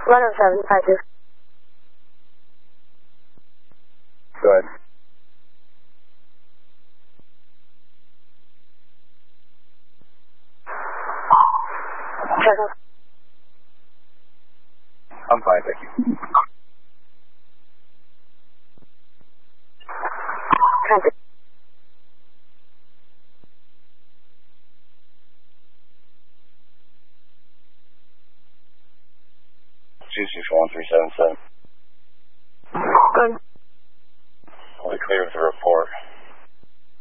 10752. Go ahead. I'm fine, thank you. Transit. Two 61377. Good. Will be clear with the report.